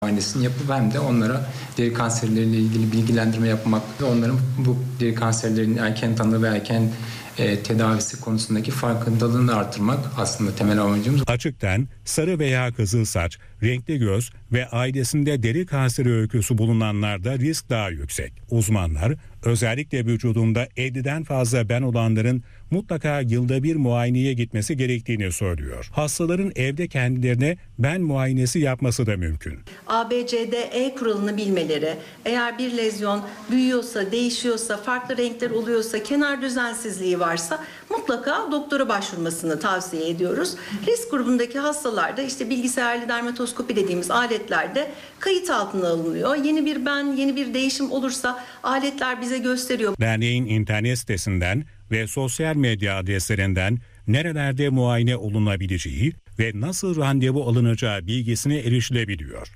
muayenesini yapıp hem de onlara deri kanserleriyle ilgili bilgilendirme yapmak ve onların bu deri kanserlerinin erken tanı ve erken tedavisi konusundaki farkındalığını artırmak aslında temel amacımız. Açık ten, sarı veya kızıl saç, renkli göz ve ailesinde deri kanseri öyküsü bulunanlarda risk daha yüksek. Uzmanlar özellikle vücudunda 50'den fazla ben olanların mutlaka yılda bir muayeneye gitmesi gerektiğini söylüyor. Hastaların evde kendilerine ben muayenesi yapması da mümkün. ABCDE kuralını bilmeleri, eğer bir lezyon büyüyorsa, değişiyorsa, farklı renkler oluyorsa, kenar düzensizliği varsa mutlaka doktora başvurmasını tavsiye ediyoruz. Risk grubundaki hastalarda işte bilgisayarlı dermatoskopi dediğimiz aletlerde kayıt altına alınıyor. Yeni bir ben, yeni bir değişim olursa aletler bize gösteriyor. Derneğin internet sitesinden ve sosyal medya adreslerinden nerelerde muayene olunabileceği ve nasıl randevu alınacağı bilgisine erişilebiliyor.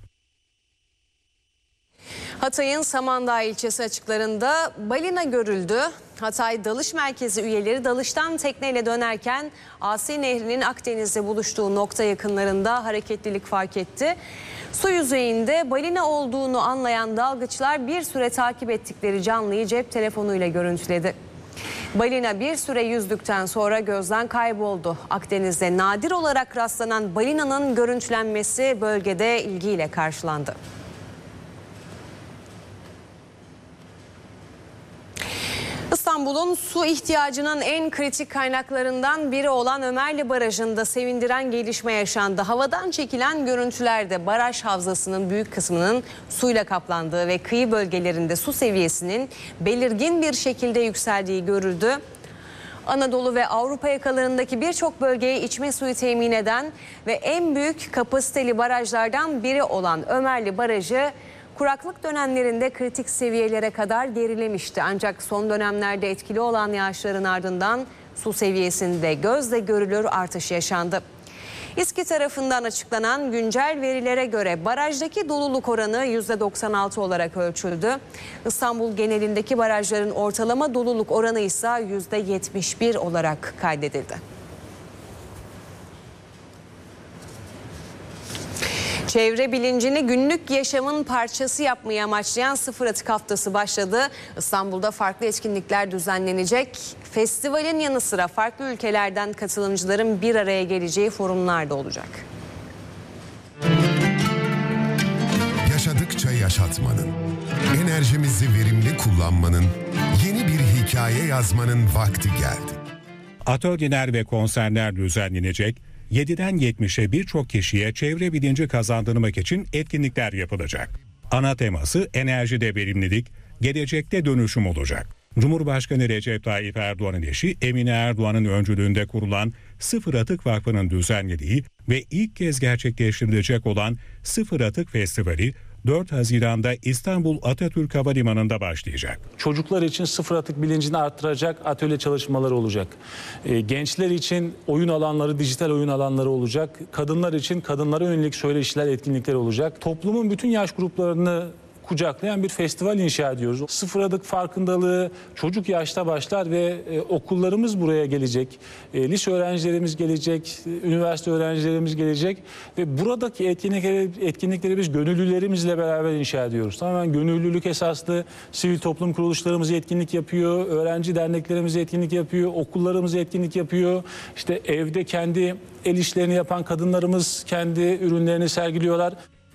Hatay'ın Samandağ ilçesi açıklarında balina görüldü. Hatay Dalış Merkezi üyeleri dalıştan tekneyle dönerken Asi Nehri'nin Akdeniz'de buluştuğu nokta yakınlarında hareketlilik fark etti. Su yüzeyinde balina olduğunu anlayan dalgıçlar bir süre takip ettikleri canlıyı cep telefonuyla görüntüledi. Balina bir süre yüzdükten sonra gözden kayboldu. Akdeniz'de nadir olarak rastlanan balinanın görüntülenmesi bölgede ilgiyle karşılandı. İstanbul'un su ihtiyacının en kritik kaynaklarından biri olan Ömerli Barajı'nda sevindiren gelişme yaşandı. Havadan çekilen görüntülerde baraj havzasının büyük kısmının suyla kaplandığı ve kıyı bölgelerinde su seviyesinin belirgin bir şekilde yükseldiği görüldü. Anadolu ve Avrupa yakalarındaki birçok bölgeye içme suyu temin eden ve en büyük kapasiteli barajlardan biri olan Ömerli Barajı kuraklık dönemlerinde kritik seviyelere kadar gerilemişti. Ancak son dönemlerde etkili olan yağışların ardından su seviyesinde gözle görülür artış yaşandı. İSKİ tarafından açıklanan güncel verilere göre barajdaki doluluk oranı %96 olarak ölçüldü. İstanbul genelindeki barajların ortalama doluluk oranı ise %71 olarak kaydedildi. Çevre bilincini günlük yaşamın parçası yapmayı amaçlayan Sıfır Atık Haftası başladı. İstanbul'da farklı etkinlikler düzenlenecek. Festivalin yanı sıra farklı ülkelerden katılımcıların bir araya geleceği forumlar da olacak. Yaşadıkça yaşatmanın, enerjimizi verimli kullanmanın, yeni bir hikaye yazmanın vakti geldi. Atölyeler ve konserler düzenlenecek. 7'den 70'e birçok kişiye çevre bilinci kazandırmak için etkinlikler yapılacak. Ana teması enerjide verimlilik, gelecekte dönüşüm olacak. Cumhurbaşkanı Recep Tayyip Erdoğan'ın eşi Emine Erdoğan'ın öncülüğünde kurulan Sıfır Atık Vakfı'nın düzenlediği ve ilk kez gerçekleştirilecek olan Sıfır Atık Festivali 4 Haziran'da İstanbul Atatürk Havalimanı'nda başlayacak. Çocuklar için sıfır atık bilincini arttıracak atölye çalışmaları olacak. Gençler için oyun alanları, dijital oyun alanları olacak. Kadınlar için kadınlara yönelik söyleşiler, etkinlikler olacak. Toplumun bütün yaş gruplarını kucaklayan bir festival inşa ediyoruz. Sıfır atık farkındalığı çocuk yaşta başlar ve okullarımız buraya gelecek. Lise öğrencilerimiz gelecek, üniversite öğrencilerimiz gelecek ve buradaki etkinlikleri biz gönüllülerimizle beraber inşa ediyoruz. Tamamen gönüllülük esaslı sivil toplum kuruluşlarımız etkinlik yapıyor, öğrenci derneklerimiz etkinlik yapıyor, okullarımız etkinlik yapıyor. İşte evde kendi el işlerini yapan kadınlarımız kendi ürünlerini sergiliyorlar.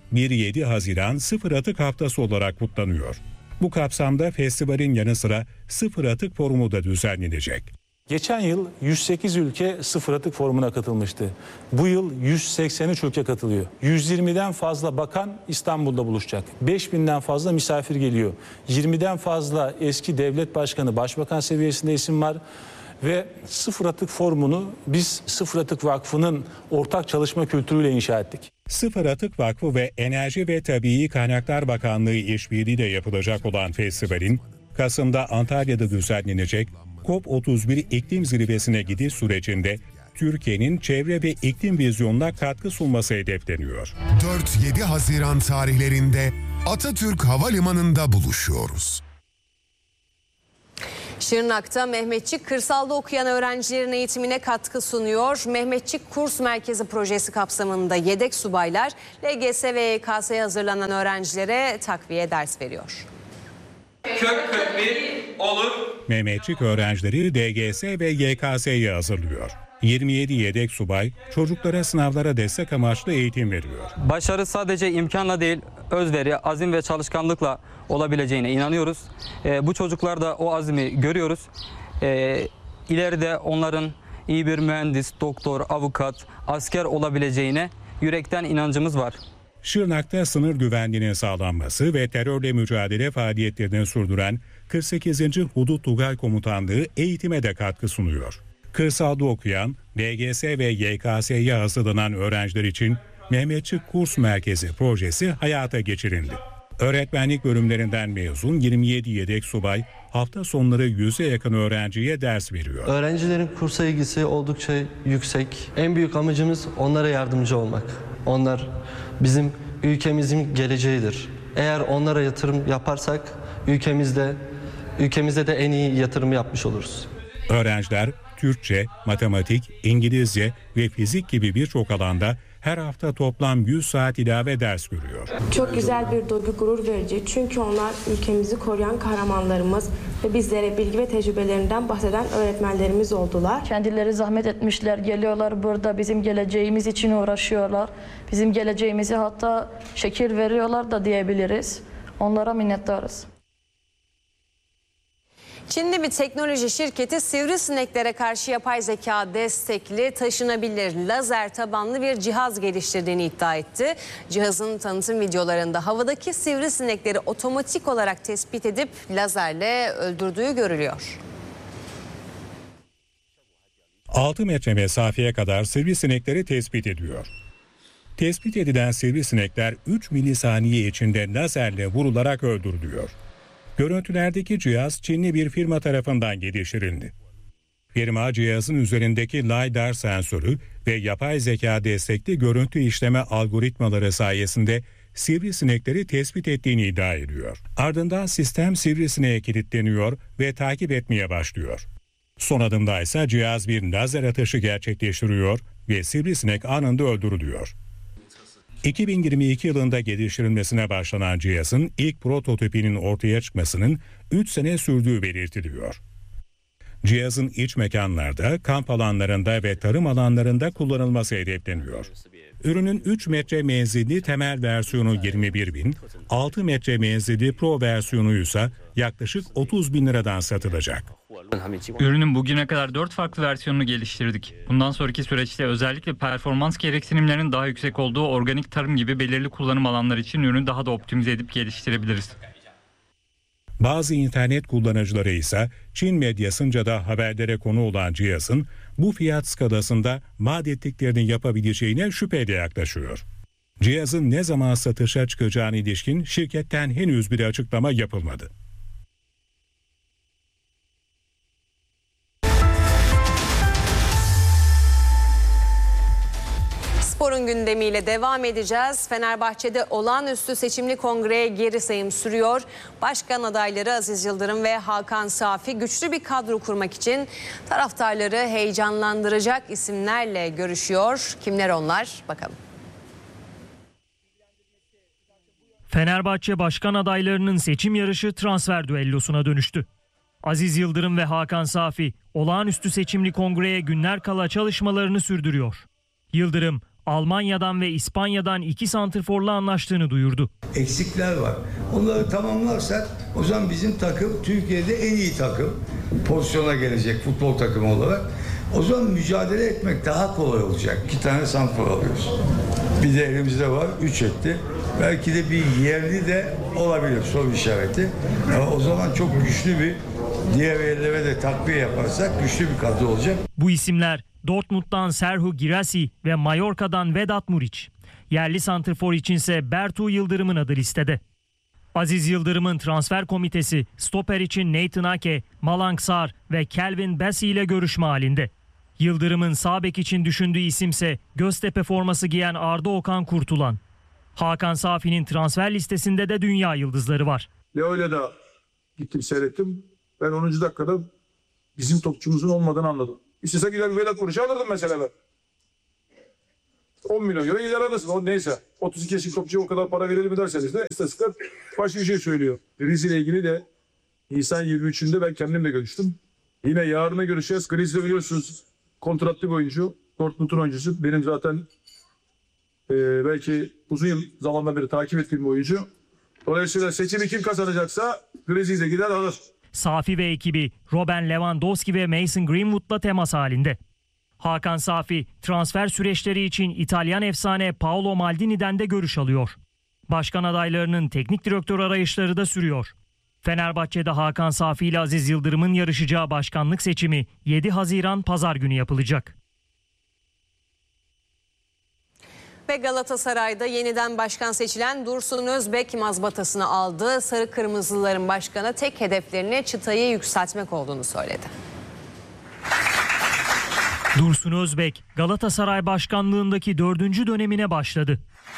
1-7 Haziran Sıfır Atık Haftası olarak kutlanıyor. Bu kapsamda festivalin yanı sıra Sıfır Atık Forumu da düzenlenecek. Geçen yıl 108 ülke Sıfır Atık Forumu'na katılmıştı. Bu yıl 183 ülke katılıyor. 120'den fazla bakan İstanbul'da buluşacak. 5000'den fazla misafir geliyor. 20'den fazla eski devlet başkanı, başbakan seviyesinde isim var. Ve Sıfır Atık Forumu'nu biz Sıfır Atık Vakfı'nın ortak çalışma kültürüyle inşa ettik. Sıfır Atık Vakfı ve Enerji ve Tabii Kaynaklar Bakanlığı işbirliğiyle yapılacak olan festivalin Kasım'da Antalya'da düzenlenecek COP31 iklim zirvesine gidiş sürecinde Türkiye'nin çevre ve iklim vizyonuna katkı sunması hedefleniyor. 4-7 Haziran tarihlerinde Atatürk Havalimanı'nda buluşuyoruz. Şırnak'ta Mehmetçik kırsalda okuyan öğrencilerin eğitimine katkı sunuyor. Mehmetçik Kurs Merkezi projesi kapsamında yedek subaylar LGS ve YKS'ye hazırlanan öğrencilere takviye ders veriyor. Kök 41 olur. Mehmetçik öğrencileri DGS ve YKS'ye hazırlıyor. 27 yedek subay çocuklara sınavlara destek amaçlı eğitim veriyor. Başarı sadece imkanla değil, özveri, azim ve çalışkanlıkla olabileceğine inanıyoruz. Bu çocuklarda o azmi görüyoruz. İleride onların iyi bir mühendis, doktor, avukat, asker olabileceğine yürekten inancımız var. Şırnak'ta sınır güvenliğinin sağlanması ve terörle mücadele faaliyetlerini sürdüren 48. Hudut Tugay Komutanlığı eğitime de katkı sunuyor. Kırsalda okuyan, DGS ve YKS'ye hazırlanan öğrenciler için Mehmetçik Kurs Merkezi projesi hayata geçirildi. Öğretmenlik bölümlerinden mezun 27 yedek subay hafta sonları 100'e yakın öğrenciye ders veriyor. Öğrencilerin kursa ilgisi oldukça yüksek. En büyük amacımız onlara yardımcı olmak. Onlar bizim ülkemizin geleceğidir. Eğer onlara yatırım yaparsak ülkemizde de en iyi yatırım yapmış oluruz. Öğrenciler Türkçe, matematik, İngilizce ve fizik gibi birçok alanda her hafta toplam 100 saat ilave ders görüyor. Çok güzel bir duygu, gurur verici. Çünkü onlar ülkemizi koruyan kahramanlarımız ve bizlere bilgi ve tecrübelerinden bahseden öğretmenlerimiz oldular. Kendileri zahmet etmişler, geliyorlar burada bizim geleceğimiz için uğraşıyorlar. Bizim geleceğimizi hatta şekil veriyorlar da diyebiliriz. Onlara minnettarız. Çinli bir teknoloji şirketi sivrisineklere karşı yapay zeka destekli taşınabilir lazer tabanlı bir cihaz geliştirdiğini iddia etti. Cihazın tanıtım videolarında havadaki sivrisinekleri otomatik olarak tespit edip lazerle öldürdüğü görülüyor. 6 metre mesafeye kadar sivrisinekleri tespit ediyor. Tespit edilen sivrisinekler 3 milisaniye içinde lazerle vurularak öldürülüyor. Görüntülerdeki cihaz Çinli bir firma tarafından geliştirildi. Firma cihazın üzerindeki LiDAR sensörü ve yapay zeka destekli görüntü işleme algoritmaları sayesinde sivrisinekleri tespit ettiğini iddia ediyor. Ardından sistem sivrisineğe kilitleniyor ve takip etmeye başlıyor. Son adımda ise cihaz bir lazer atışı gerçekleştiriyor ve sivrisinek anında öldürülüyor. 2022 yılında geliştirilmesine başlanan cihazın ilk prototipinin ortaya çıkmasının 3 sene sürdüğü belirtiliyor. Cihazın iç mekanlarda, kamp alanlarında ve tarım alanlarında kullanılması hedefleniyor. Ürünün 3 metre menzilli temel versiyonu 21.000, 6 metre menzilli Pro versiyonu ise yaklaşık 30.000 liradan satılacak. Ürünün bugüne kadar 4 farklı versiyonunu geliştirdik. Bundan sonraki süreçte özellikle performans gereksinimlerinin daha yüksek olduğu organik tarım gibi belirli kullanım alanları için ürünü daha da optimize edip geliştirebiliriz. Bazı internet kullanıcıları ise Çin medyasınca da haberlere konu olan cihazın bu fiyat skalasında vaat ettiklerini yapabileceğine şüpheyle yaklaşıyor. Cihazın ne zaman satışa çıkacağına ilişkin şirketten henüz bir açıklama yapılmadı. Sporun gündemiyle devam edeceğiz. Fenerbahçe'de olağanüstü seçimli kongreye geri sayım sürüyor. Başkan adayları Aziz Yıldırım ve Hakan Safi güçlü bir kadro kurmak için taraftarları heyecanlandıracak isimlerle görüşüyor. Kimler onlar? Bakalım. Fenerbahçe başkan adaylarının seçim yarışı transfer düellosuna dönüştü. Aziz Yıldırım ve Hakan Safi olağanüstü seçimli kongreye günler kala çalışmalarını sürdürüyor. Yıldırım, Almanya'dan ve İspanya'dan 2 santrforla anlaştığını duyurdu. Eksikler var. Onları tamamlarsak o zaman bizim takım Türkiye'de en iyi takım pozisyona gelecek futbol takımı olarak. O zaman mücadele etmek daha kolay olacak. 2 tane santrfor alıyoruz. Bir de elimizde var 3 etti. Belki de bir yerli de olabilir, soru işareti. Ama o zaman çok güçlü bir, diğer yerlere de takviye yaparsak güçlü bir kadro olacak. Bu isimler Dortmund'dan Serhu Girassi ve Mallorca'dan Vedat Muriç. Yerli santrfor içinse Bertu Yıldırım'ın adı listede. Aziz Yıldırım'ın transfer komitesi stoper için Nathan Ake, Malang Sarr ve Kelvin Bessie ile görüşme halinde. Yıldırım'ın sağ bek için düşündüğü isimse Göztepe forması giyen Arda Okan Kurtulan. Hakan Safi'nin transfer listesinde de dünya yıldızları var. Leo'yla da gittim seyrettim. Ben 10. dakikada bizim topçumuzun olmadığını anladım. İstese gider Vedat Muriç'i alırdım mesela ben. 10 milyon euro gider alırsın. O neyse. 32 yaşındaki topçuya o kadar para verelim mi derseniz de istatistikler başka bir şey söylüyor. Griezmann ile ilgili de Nisan 23'ünde ben kendimle görüştüm. Yine yarına görüşeceğiz. Griezmann biliyorsunuz kontratlı bir oyuncu. Dortmund'un oyuncusu. Benim zaten belki uzun yıl zamandan beri takip ettiğim bir oyuncu. Dolayısıyla seçimi kim kazanacaksa Griezmann de gider alır. Safi ve ekibi Robben Lewandowski ve Mason Greenwood'la temas halinde. Hakan Safi transfer süreçleri için İtalyan efsane Paolo Maldini'den de görüş alıyor. Başkan adaylarının teknik direktör arayışları da sürüyor. Fenerbahçe'de Hakan Safi ile Aziz Yıldırım'ın yarışacağı başkanlık seçimi 7 Haziran Pazar günü yapılacak. Ve Galatasaray'da yeniden başkan seçilen Dursun Özbek mazbatasını aldı. Sarı Kırmızılıların başkanı tek hedeflerini çıtayı yükseltmek olduğunu söyledi. Dursun Özbek Galatasaray başkanlığındaki 4. dönemine başladı.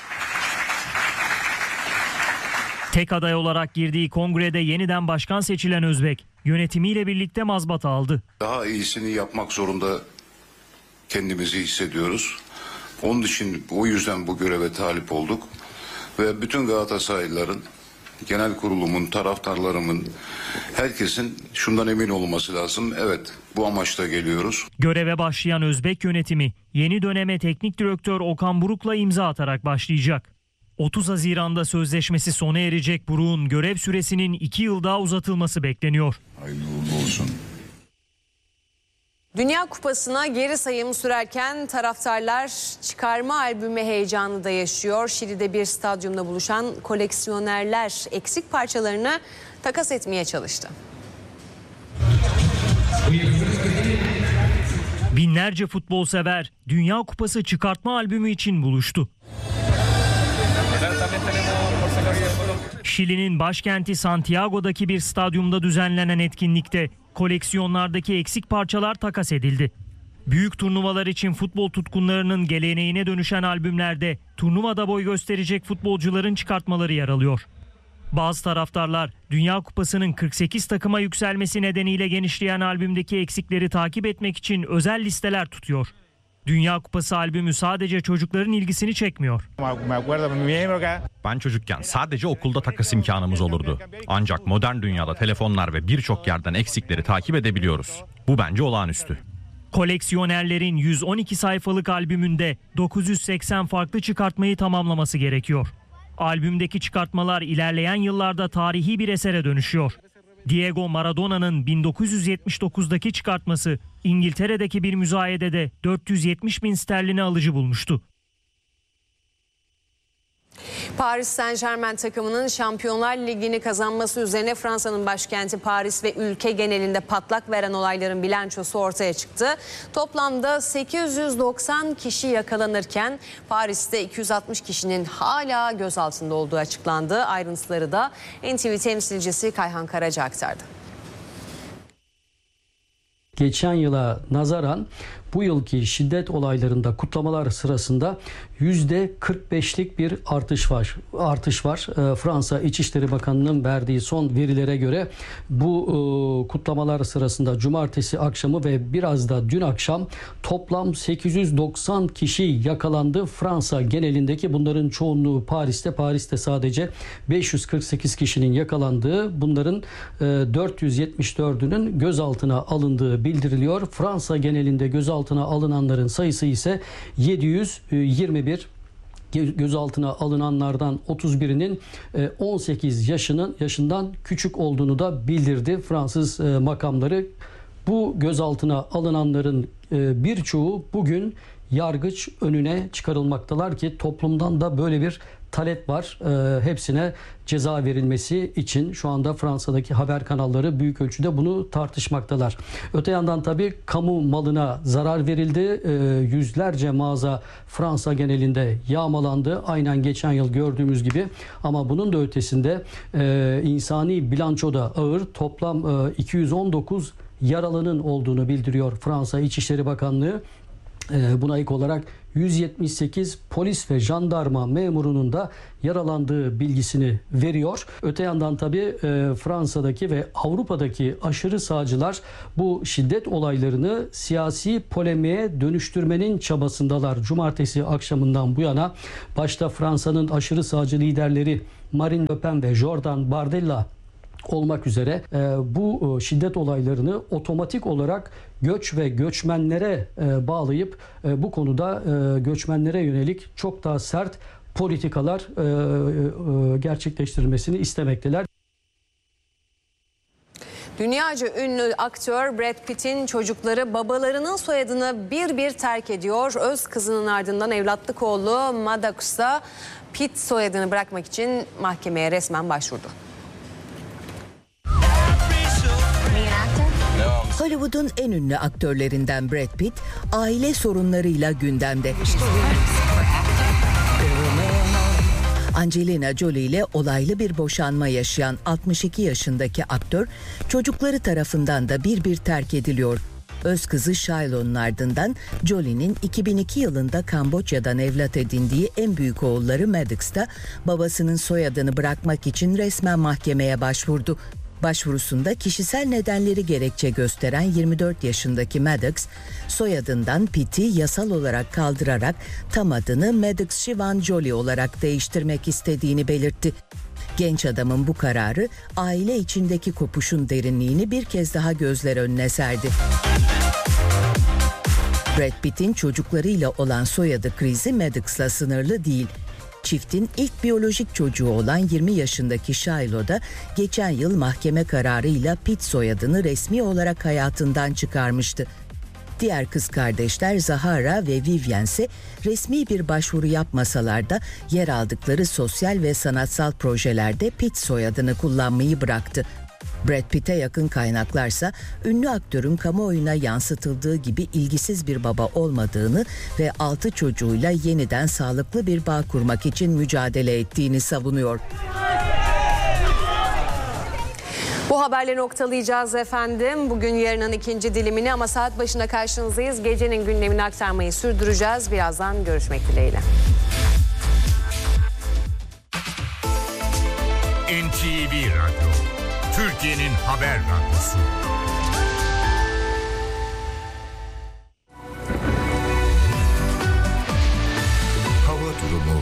Tek aday olarak girdiği kongrede yeniden başkan seçilen Özbek yönetimiyle birlikte mazbata aldı. Daha iyisini yapmak zorunda kendimizi hissediyoruz. Onun için o yüzden bu göreve talip olduk ve bütün Galatasaraylıların, genel kurulumun, taraftarlarımın, herkesin şundan emin olması lazım. Evet, bu amaçla geliyoruz. Göreve başlayan Özbek yönetimi yeni döneme teknik direktör Okan Buruk'la imza atarak başlayacak. 30 Haziran'da sözleşmesi sona erecek Buruk'un görev süresinin 2 yıl daha uzatılması bekleniyor. Hayırlı uğurlu olsun. Dünya Kupası'na geri sayım sürerken taraftarlar çıkarma albümü heyecanı da yaşıyor. Şili'de bir stadyumda buluşan koleksiyonerler eksik parçalarını takas etmeye çalıştı. Binlerce futbol sever Dünya Kupası çıkartma albümü için buluştu. Şili'nin başkenti Santiago'daki bir stadyumda düzenlenen etkinlikte koleksiyonlardaki eksik parçalar takas edildi. Büyük turnuvalar için futbol tutkunlarının geleneğine dönüşen albümlerde turnuvada boy gösterecek futbolcuların çıkartmaları yer alıyor. Bazı taraftarlar Dünya Kupası'nın 48 takıma yükselmesi nedeniyle genişleyen albümdeki eksikleri takip etmek için özel listeler tutuyor. Dünya Kupası albümü sadece çocukların ilgisini çekmiyor. Ben çocukken sadece okulda takas imkanımız olurdu. Ancak modern dünyada telefonlar ve birçok yerden eksikleri takip edebiliyoruz. Bu bence olağanüstü. Koleksiyonerlerin 112 sayfalık albümünde 980 farklı çıkartmayı tamamlaması gerekiyor. Albümdeki çıkartmalar ilerleyen yıllarda tarihi bir esere dönüşüyor. Diego Maradona'nın 1979'daki çıkartması İngiltere'deki bir müzayedede 470 bin sterlini alıcı bulmuştu. Paris Saint-Germain takımının Şampiyonlar Ligi'ni kazanması üzerine Fransa'nın başkenti Paris ve ülke genelinde patlak veren olayların bilançosu ortaya çıktı. Toplamda 890 kişi yakalanırken Paris'te 260 kişinin hala gözaltında olduğu açıklandı. Ayrıntıları da NTV temsilcisi Kayhan Karaca aktardı. Geçen yıla nazaran bu yılki şiddet olaylarında kutlamalar sırasında %45'lik bir artış var. Fransa İçişleri Bakanı'nın verdiği son verilere göre bu kutlamalar sırasında cumartesi akşamı ve biraz da dün akşam toplam 890 kişi yakalandı. Fransa genelindeki bunların çoğunluğu Paris'te sadece 548 kişinin yakalandığı, bunların 474'ünün gözaltına alındığı bildiriliyor. Fransa genelinde gözaltına alınanların sayısı ise 721. Gözaltına alınanlardan 31'inin 18 yaşından küçük olduğunu da bildirdi Fransız makamları. Bu gözaltına alınanların birçoğu bugün yargıç önüne çıkarılmaktalar ki toplumdan da böyle bir talep var. Hepsine ceza verilmesi için şu anda Fransa'daki haber kanalları büyük ölçüde bunu tartışmaktalar. Öte yandan tabii kamu malına zarar verildi. Yüzlerce mağaza Fransa genelinde yağmalandı. Aynen geçen yıl gördüğümüz gibi. Ama bunun da ötesinde insani bilanço da ağır. Toplam 219 yaralının olduğunu bildiriyor Fransa İçişleri Bakanlığı. Buna ek olarak 178 polis ve jandarma memurunun da yaralandığı bilgisini veriyor. Öte yandan tabii Fransa'daki ve Avrupa'daki aşırı sağcılar bu şiddet olaylarını siyasi polemiğe dönüştürmenin çabasındalar. Cumartesi akşamından bu yana başta Fransa'nın aşırı sağcı liderleri Marine Le Pen ve Jordan Bardella olmak üzere bu şiddet olaylarını otomatik olarak göç ve göçmenlere bağlayıp bu konuda göçmenlere yönelik çok daha sert politikalar gerçekleştirilmesini istemekteler. Dünyaca ünlü aktör Brad Pitt'in çocukları babalarının soyadını bir bir terk ediyor. Öz kızının ardından evlatlık oğlu Maddox da Pitt soyadını bırakmak için mahkemeye resmen başvurdu. Hollywood'un en ünlü aktörlerinden Brad Pitt, aile sorunlarıyla gündemde. Angelina Jolie ile olaylı bir boşanma yaşayan 62 yaşındaki aktör, çocukları tarafından da bir bir terk ediliyor. Öz kızı Shiloh'un ardından Jolie'nin 2002 yılında Kamboçya'dan evlat edindiği en büyük oğulları Maddox da babasının soyadını bırakmak için resmen mahkemeye başvurdu. Başvurusunda kişisel nedenleri gerekçe gösteren 24 yaşındaki Maddox, soyadından Pitt'i yasal olarak kaldırarak tam adını Maddox Sivan Jolie olarak değiştirmek istediğini belirtti. Genç adamın bu kararı aile içindeki kopuşun derinliğini bir kez daha gözler önüne serdi. Brad Pitt'in çocuklarıyla olan soyadı krizi Maddox'la sınırlı değil. Çiftin ilk biyolojik çocuğu olan 20 yaşındaki Shiloh da geçen yıl mahkeme kararıyla Pitt soyadını resmi olarak hayatından çıkarmıştı. Diğer kız kardeşler Zahara ve Vivian ise resmi bir başvuru yapmasalar da yer aldıkları sosyal ve sanatsal projelerde Pitt soyadını kullanmayı bıraktı. Brad Pitt'e yakın kaynaklarsa ünlü aktörün kamuoyuna yansıtıldığı gibi ilgisiz bir baba olmadığını ve 6 çocuğuyla yeniden sağlıklı bir bağ kurmak için mücadele ettiğini savunuyor. Bu haberle noktalayacağız efendim. Bugün yarının ikinci dilimini ama saat başına karşınızdayız. Gecenin gündemini aktarmayı sürdüreceğiz. Birazdan görüşmek dileğiyle. NTV Radyo, Türkiye'nin haber radyosu. Hava durumu.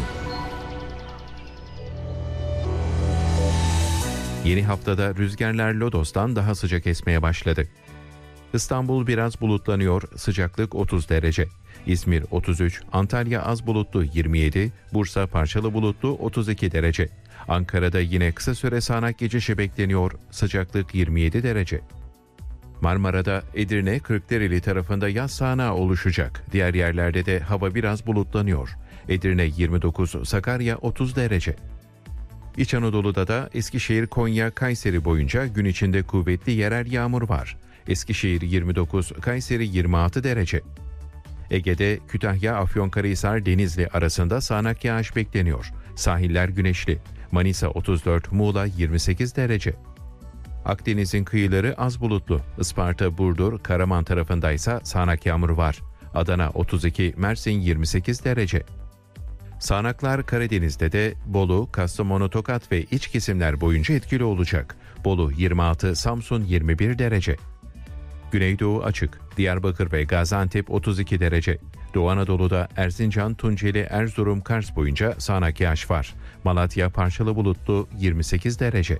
Yeni haftada rüzgarlar Lodos'tan daha sıcak esmeye başladı. İstanbul biraz bulutlanıyor, sıcaklık 30 derece. İzmir 33, Antalya az bulutlu 27, Bursa parçalı bulutlu 32 derece. Ankara'da yine kısa süre sağanak geçişi bekleniyor, sıcaklık 27 derece. Marmara'da Edirne, Kırklareli tarafında yaz sağanağı oluşacak. Diğer yerlerde de hava biraz bulutlanıyor. Edirne 29, Sakarya 30 derece. İç Anadolu'da da Eskişehir, Konya, Kayseri boyunca gün içinde kuvvetli yerel yağmur var. Eskişehir 29, Kayseri 26 derece. Ege'de Kütahya, Afyonkarahisar, Denizli arasında sağanak yağış bekleniyor. Sahiller güneşli. Manisa 34, Muğla 28 derece. Akdeniz'in kıyıları az bulutlu. Isparta, Burdur, Karaman tarafındaysa sağanak yağmur var. Adana 32, Mersin 28 derece. Sağanaklar Karadeniz'de de Bolu, Kastamonu, Tokat ve iç kesimler boyunca etkili olacak. Bolu 26, Samsun 21 derece. Güneydoğu açık. Diyarbakır ve Gaziantep 32 derece. Doğu Anadolu'da Erzincan, Tunceli, Erzurum, Kars boyunca sağanak yağış var. Malatya parçalı bulutlu 28 derece.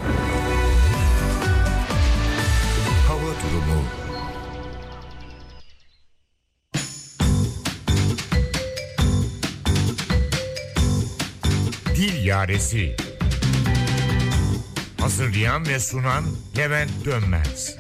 Hava durumu. Dil Yaresi. Hazırlayan ve sunan Levent Dönmez.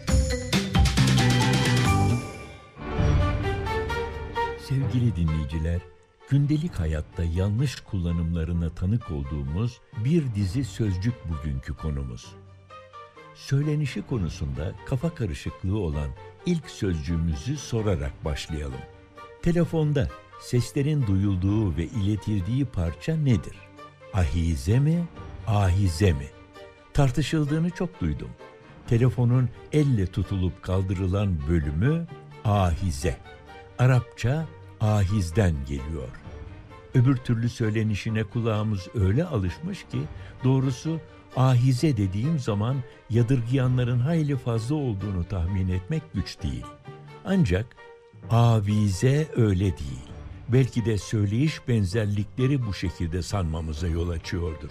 Sevgili dinleyiciler, gündelik hayatta yanlış kullanımlarına tanık olduğumuz bir dizi sözcük bugünkü konumuz. Söylenişi konusunda kafa karışıklığı olan ilk sözcüğümüzü sorarak başlayalım. Telefonda seslerin duyulduğu ve iletildiği parça nedir? Ahize mi, ahize mi? Tartışıldığını çok duydum. Telefonun elle tutulup kaldırılan bölümü ahize. Arapça ahizden geliyor. Öbür türlü söylenişine kulağımız öyle alışmış ki doğrusu ahize dediğim zaman yadırgayanların hayli fazla olduğunu tahmin etmek güç değil. Ancak avize öyle değil. Belki de söyleyiş benzerlikleri bu şekilde sanmamıza yol açıyordur.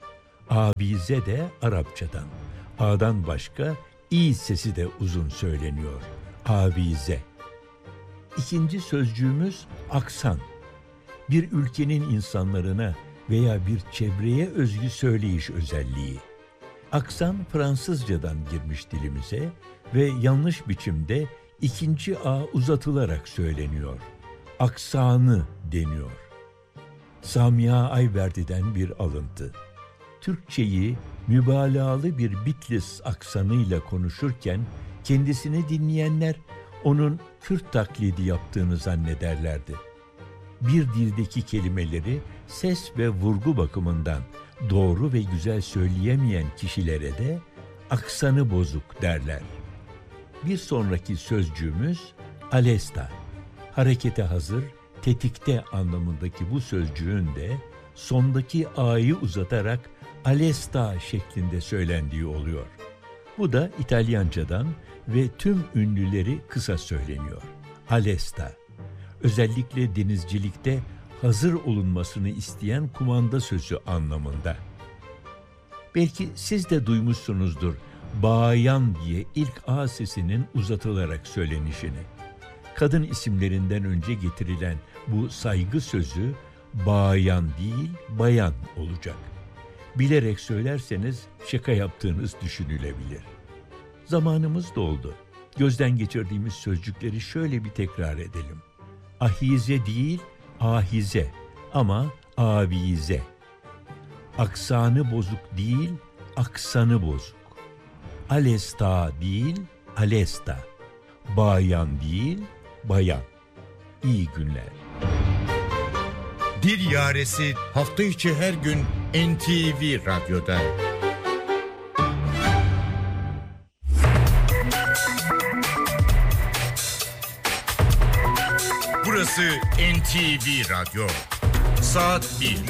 Avize de Arapçadan. A'dan başka İ sesi de uzun söyleniyor. Avize. İkinci sözcüğümüz aksan. Bir ülkenin insanlarına veya bir çevreye özgü söyleyiş özelliği. Aksan Fransızcadan girmiş dilimize ve yanlış biçimde ikinci A uzatılarak söyleniyor. Aksanı deniyor. Samiha Ayverdi'den bir alıntı. Türkçeyi mübalağalı bir Bitlis aksanıyla konuşurken kendisini dinleyenler onun Kürt taklidi yaptığını zannederlerdi. Bir dildeki kelimeleri ses ve vurgu bakımından doğru ve güzel söyleyemeyen kişilere de aksanı bozuk derler. Bir sonraki sözcüğümüz alesta. Harekete hazır, tetikte anlamındaki bu sözcüğün de sondaki A'yı uzatarak alesta şeklinde söylendiği oluyor. Bu da İtalyancadan ve tüm ünlüleri kısa söyleniyor. Alesta. Özellikle denizcilikte hazır olunmasını isteyen kumanda sözü anlamında. Belki siz de duymuşsunuzdur bayan diye ilk A sesinin uzatılarak söylenişini. Kadın isimlerinden önce getirilen bu saygı sözü bayan değil bayan olacak. Bilerek söylerseniz şaka yaptığınız düşünülebilir. Zamanımız doldu. Gözden geçirdiğimiz sözcükleri şöyle bir tekrar edelim. Ahize değil, ahize ama avize. Aksanı bozuk değil, aksanı bozuk. Alesta değil, alesta. Bayan değil, bayan. İyi günler. Dil Yaresi hafta içi her gün NTV Radyo'da. Burası NTV Radyo. Saat 1.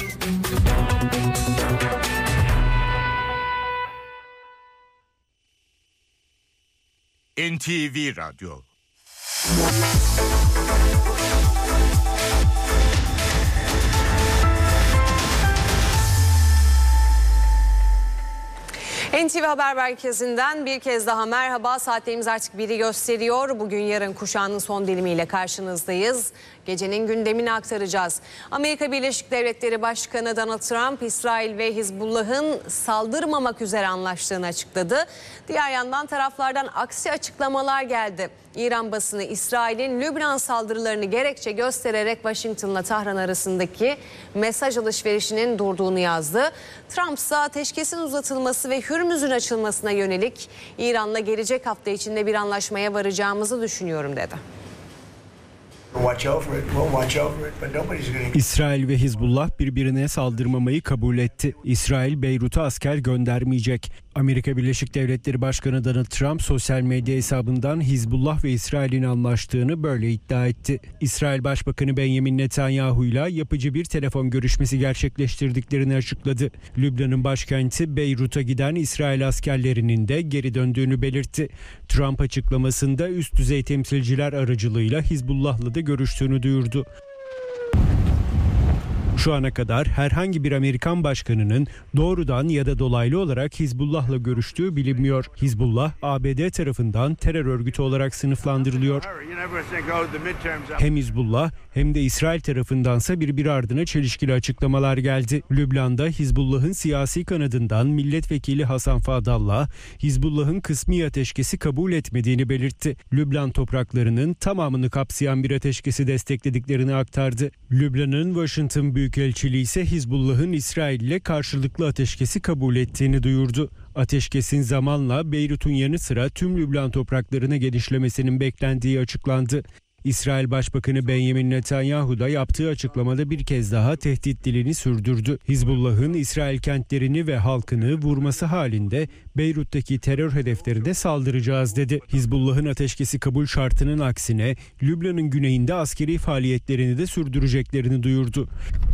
NTV Radyo. NTV Haber Merkezi'nden bir kez daha merhaba. Saatlerimiz artık 1'i gösteriyor. Bugün yarın kuşağının son dilimiyle karşınızdayız. Gecenin gündemini aktaracağız. Amerika Birleşik Devletleri Başkanı Donald Trump, İsrail ve Hizbullah'ın saldırmamak üzere anlaştığını açıkladı. Diğer yandan taraflardan aksi açıklamalar geldi. İran basını İsrail'in Lübnan saldırılarını gerekçe göstererek Washington'la Tahran arasındaki mesaj alışverişinin durduğunu yazdı. Trump ise ateşkesin uzatılması ve Hürmüz'ün açılmasına yönelik İran'la gelecek hafta içinde bir anlaşmaya varacağımızı düşünüyorum dedi. İsrail ve Hizbullah birbirine saldırmamayı kabul etti. İsrail Beyrut'a asker göndermeyecek. Amerika Birleşik Devletleri Başkanı Donald Trump sosyal medya hesabından Hizbullah ve İsrail'in anlaştığını böyle iddia etti. İsrail Başbakanı Benjamin Netanyahu ile yapıcı bir telefon görüşmesi gerçekleştirdiklerini açıkladı. Lübnan'ın başkenti Beyrut'a giden İsrail askerlerinin de geri döndüğünü belirtti. Trump açıklamasında üst düzey temsilciler aracılığıyla Hizbullah'la da görüştüğünü duyurdu. Şu ana kadar herhangi bir Amerikan başkanının doğrudan ya da dolaylı olarak Hizbullah'la görüştüğü bilinmiyor. Hizbullah, ABD tarafından terör örgütü olarak sınıflandırılıyor. Hem Hizbullah hem de İsrail tarafındansa birbiri ardına çelişkili açıklamalar geldi. Lübnan'da Hizbullah'ın siyasi kanadından milletvekili Hasan Fadallah, Hizbullah'ın kısmi ateşkesi kabul etmediğini belirtti. Lübnan topraklarının tamamını kapsayan bir ateşkesi desteklediklerini aktardı. Lübnan'ın Washington Büyükelçiliği ise Hizbullah'ın İsrail ile karşılıklı ateşkesi kabul ettiğini duyurdu. Ateşkesin zamanla Beyrut'un yanı sıra tüm Lübnan topraklarına genişlemesinin beklendiği açıklandı. İsrail Başbakanı Benjamin Netanyahu da yaptığı açıklamada bir kez daha tehdit dilini sürdürdü. Hizbullah'ın İsrail kentlerini ve halkını vurması halinde Beyrut'taki terör hedeflerine saldıracağız dedi. Hizbullah'ın ateşkesi kabul şartının aksine Lübnan'ın güneyinde askeri faaliyetlerini de sürdüreceklerini duyurdu.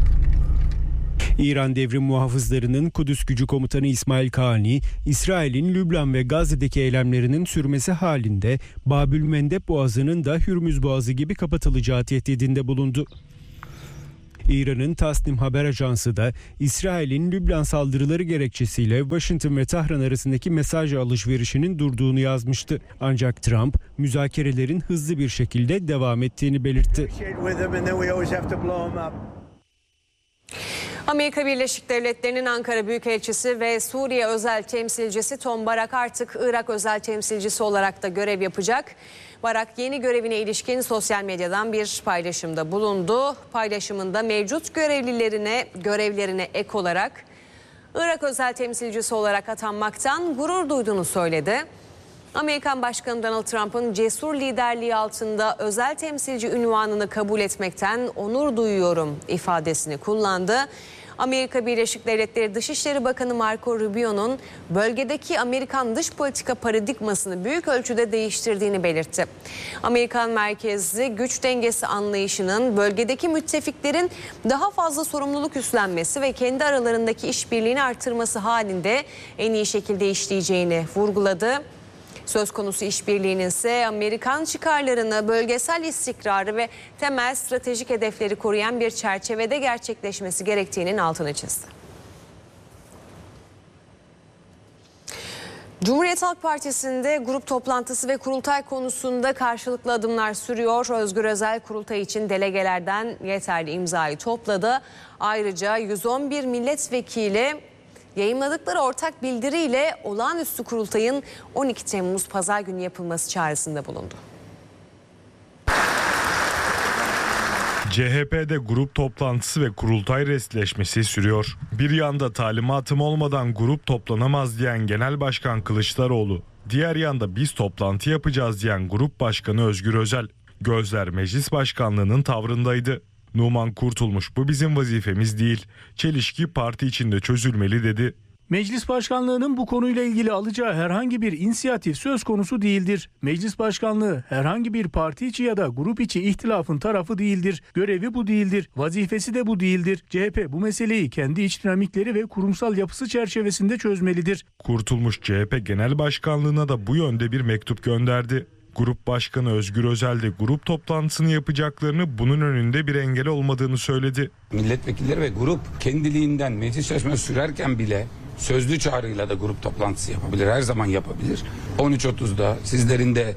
İran Devrim Muhafızları'nın Kudüs Gücü Komutanı İsmail Kani, İsrail'in Lübnan ve Gazze'deki eylemlerinin sürmesi halinde Babülmendeb Boğazı'nın da Hürmüz Boğazı gibi kapatılacağı tehdidinde bulundu. İran'ın Tasnim haber ajansı da İsrail'in Lübnan saldırıları gerekçesiyle Washington ve Tahran arasındaki mesaj alışverişinin durduğunu yazmıştı. Ancak Trump müzakerelerin hızlı bir şekilde devam ettiğini belirtti. Amerika Birleşik Devletleri'nin Ankara Büyükelçisi ve Suriye özel temsilcisi Tom Barak artık Irak özel temsilcisi olarak da görev yapacak. Barak yeni görevine ilişkin sosyal medyadan bir paylaşımda bulundu. Paylaşımında mevcut görevlerine ek olarak Irak özel temsilcisi olarak atanmaktan gurur duyduğunu söyledi. Amerikan Başkanı Donald Trump'ın cesur liderliği altında özel temsilci unvanını kabul etmekten onur duyuyorum ifadesini kullandı. Amerika Birleşik Devletleri Dışişleri Bakanı Marco Rubio'nun bölgedeki Amerikan dış politika paradigmasını büyük ölçüde değiştirdiğini belirtti. Amerikan merkezli güç dengesi anlayışının bölgedeki müttefiklerin daha fazla sorumluluk üstlenmesi ve kendi aralarındaki işbirliğini artırması halinde en iyi şekilde işleyeceğini vurguladı. Söz konusu işbirliğinin ise Amerikan çıkarlarını, bölgesel istikrarı ve temel stratejik hedefleri koruyan bir çerçevede gerçekleşmesi gerektiğinin altını çizdi. Cumhuriyet Halk Partisi'nde grup toplantısı ve kurultay konusunda karşılıklı adımlar sürüyor. Özgür Özel kurultay için delegelerden yeterli imzayı topladı. Ayrıca 111 milletvekili yayımladıkları ortak bildiriyle olağanüstü kurultayın 12 Temmuz Pazar günü yapılması çağrısında bulundu. CHP'de grup toplantısı ve kurultay restleşmesi sürüyor. Bir yanda talimatım olmadan grup toplanamaz diyen Genel Başkan Kılıçdaroğlu, diğer yanda biz toplantı yapacağız diyen Grup Başkanı Özgür Özel. Gözler Meclis Başkanlığı'nın tavrındaydı. Numan Kurtulmuş bu bizim vazifemiz değil, çelişki parti içinde çözülmeli dedi. Meclis Başkanlığı'nın bu konuyla ilgili alacağı herhangi bir inisiyatif söz konusu değildir. Meclis Başkanlığı herhangi bir parti içi ya da grup içi ihtilafın tarafı değildir. Görevi bu değildir. Vazifesi de bu değildir. CHP bu meseleyi kendi iç dinamikleri ve kurumsal yapısı çerçevesinde çözmelidir. Kurtulmuş CHP Genel Başkanlığı'na da bu yönde bir mektup gönderdi. Grup Başkanı Özgür Özel de grup toplantısını yapacaklarını, bunun önünde bir engel olmadığını söyledi. Milletvekilleri ve grup kendiliğinden meclis çalışması sürerken bile sözlü çağrıyla da grup toplantısı yapabilir. Her zaman yapabilir. 13.30'da sizlerin de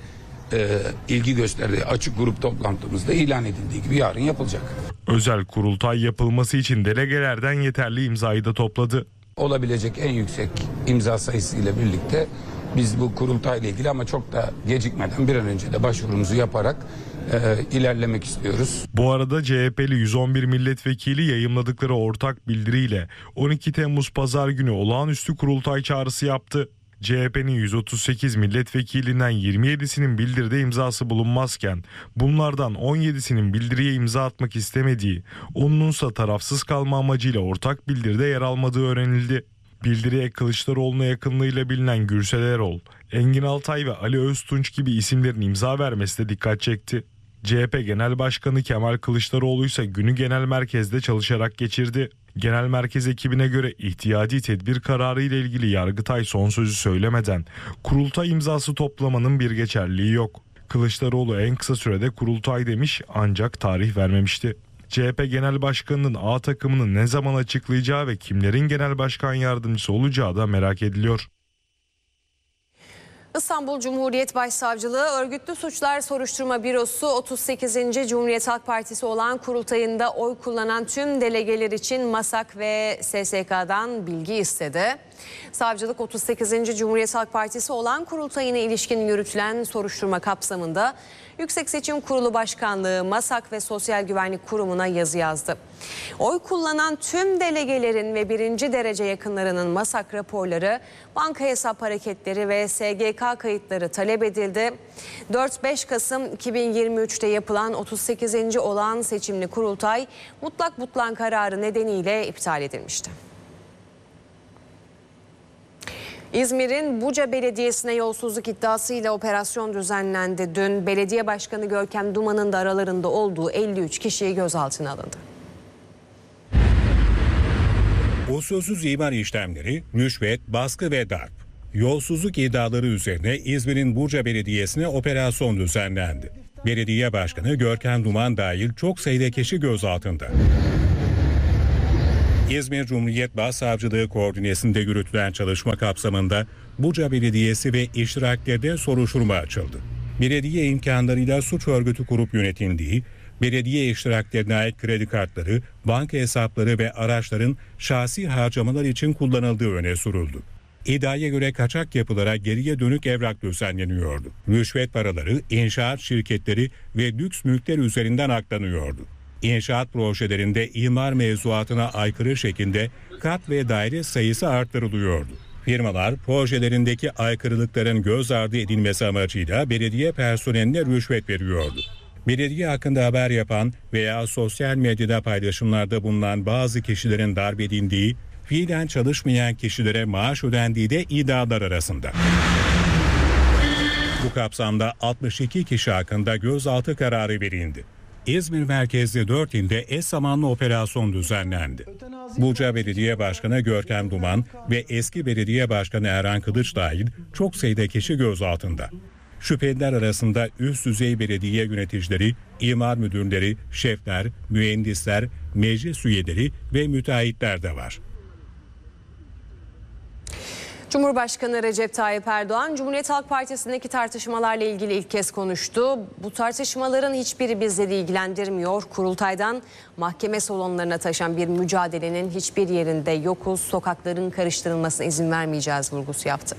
ilgi gösterdiği açık grup toplantımızda ilan edildiği gibi yarın yapılacak. Özel kurultay yapılması için delegelerden yeterli imzayı da topladı. Olabilecek en yüksek imza sayısıyla birlikte biz bu kurultayla ilgili ama çok da gecikmeden bir an önce de başvurumuzu yaparak ilerlemek istiyoruz. Bu arada CHP'li 111 milletvekili yayımladıkları ortak bildiriyle 12 Temmuz Pazar günü olağanüstü kurultay çağrısı yaptı. CHP'nin 138 milletvekilinden 27'sinin bildiride imzası bulunmazken bunlardan 17'sinin bildiriye imza atmak istemediği, onunsa tarafsız kalma amacıyla ortak bildiride yer almadığı öğrenildi. Bildiriye Kılıçdaroğlu'na yakınlığıyla bilinen Gürsel Erol, Engin Altay ve Ali Öztunç gibi isimlerin imza vermesi de dikkat çekti. CHP Genel Başkanı Kemal Kılıçdaroğlu ise günü genel merkezde çalışarak geçirdi. Genel merkez ekibine göre ihtiyati tedbir kararı ile ilgili Yargıtay son sözü söylemeden kurultay imzası toplamanın bir geçerliliği yok. Kılıçdaroğlu en kısa sürede kurultay demiş ancak tarih vermemişti. CHP Genel Başkanı'nın A takımını ne zaman açıklayacağı ve kimlerin genel başkan yardımcısı olacağı da merak ediliyor. İstanbul Cumhuriyet Başsavcılığı Örgütlü Suçlar Soruşturma Bürosu 38. Cumhuriyet Halk Partisi olan kurultayında oy kullanan tüm delegeler için MASAK ve SSK'dan bilgi istedi. Savcılık 38. Cumhuriyet Halk Partisi olan kurultayına ilişkin yürütülen soruşturma kapsamında Yüksek Seçim Kurulu Başkanlığı, MASAK ve Sosyal Güvenlik Kurumu'na yazı yazdı. Oy kullanan tüm delegelerin ve birinci derece yakınlarının MASAK raporları, banka hesap hareketleri ve SGK kayıtları talep edildi. 4-5 Kasım 2023'te yapılan 38. olağan seçimli kurultay mutlak butlan kararı nedeniyle iptal edilmişti. İzmir'in Buca Belediyesi'ne yolsuzluk iddiasıyla operasyon düzenlendi. Dün belediye başkanı Görkem Duman'ın da aralarında olduğu 53 kişi gözaltına alındı. Usulsüz imar işlemleri, rüşvet, baskı ve darp. Yolsuzluk iddiaları üzerine İzmir'in Buca Belediyesi'ne operasyon düzenlendi. Belediye başkanı Görkem Duman dahil çok sayıda kişi gözaltında. İzmir Cumhuriyet Başsavcılığı koordinesinde yürütülen çalışma kapsamında Buca Belediyesi ve iştiraklerde soruşturma açıldı. Belediye imkanlarıyla suç örgütü kurup yönetildiği, belediye iştiraklerine ait kredi kartları, banka hesapları ve araçların şahsi harcamalar için kullanıldığı öne sürüldü. İddiaya göre kaçak yapılara geriye dönük evrak düzenleniyordu. Rüşvet paraları, inşaat şirketleri ve lüks mülkler üzerinden aklanıyordu. İnşaat projelerinde imar mevzuatına aykırı şekilde kat ve daire sayısı arttırılıyordu. Firmalar projelerindeki aykırılıkların göz ardı edilmesi amacıyla belediye personeline rüşvet veriyordu. Belediye hakkında haber yapan veya sosyal medyada paylaşımlarda bulunan bazı kişilerin darp edildiği, fiilen çalışmayan kişilere maaş ödendiği de iddialar arasında. Bu kapsamda 62 kişi hakkında gözaltı kararı verildi. İzmir merkezli 4 ilde eş zamanlı operasyon düzenlendi. Buca Belediye Başkanı Görkem Duman ve eski belediye başkanı Erhan Kılıç dahil çok sayıda kişi gözaltında. Şüpheliler arasında üst düzey belediye yöneticileri, imar müdürleri, şefler, mühendisler, meclis üyeleri ve müteahhitler de var. Cumhurbaşkanı Recep Tayyip Erdoğan, Cumhuriyet Halk Partisi'ndeki tartışmalarla ilgili ilk kez konuştu. Bu tartışmaların hiçbiri bizleri ilgilendirmiyor. Kurultaydan mahkeme salonlarına taşan bir mücadelenin hiçbir yerinde yokuz. Sokakların karıştırılmasına izin vermeyeceğiz vurgusu yaptı.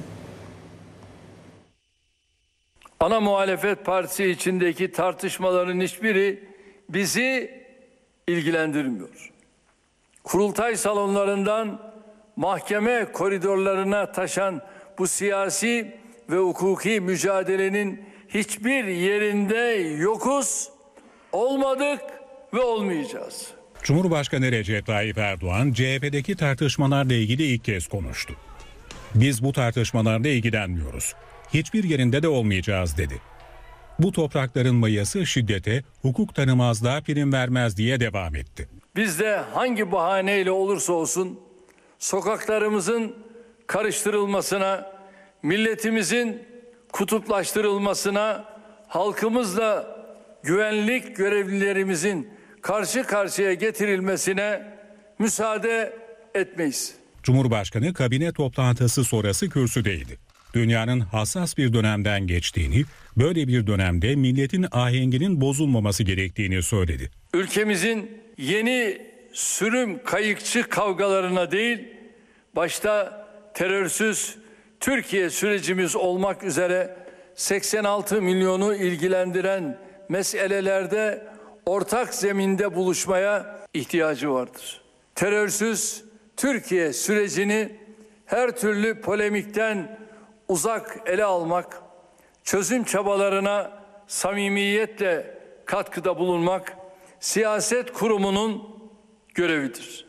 Ana muhalefet partisi içindeki tartışmaların hiçbiri bizi ilgilendirmiyor. Kurultay salonlarından mahkeme koridorlarına taşan bu siyasi ve hukuki mücadelenin hiçbir yerinde yokuz, olmadık ve olmayacağız. Cumhurbaşkanı Recep Tayyip Erdoğan, CHP'deki tartışmalarla ilgili ilk kez konuştu. Biz bu tartışmalarla ilgilenmiyoruz. Hiçbir yerinde de olmayacağız dedi. Bu toprakların mayası şiddete, hukuk tanımazlığa prim vermez diye devam etti. Biz de hangi bahaneyle olursa olsun sokaklarımızın karıştırılmasına, milletimizin kutuplaştırılmasına, halkımızla güvenlik görevlilerimizin karşı karşıya getirilmesine müsaade etmeyiz. Cumhurbaşkanı kabine toplantısı sonrası kürsüdeydi. Dünyanın hassas bir dönemden geçtiğini, böyle bir dönemde milletin ahenginin bozulmaması gerektiğini söyledi. Ülkemizin yeni sürüm kayıkçı kavgalarına değil, başta terörsüz Türkiye sürecimiz olmak üzere 86 milyonu ilgilendiren meselelerde ortak zeminde buluşmaya ihtiyacı vardır. Terörsüz Türkiye sürecini her türlü polemikten uzak ele almak, çözüm çabalarına samimiyetle katkıda bulunmak siyaset kurumunun görevidir.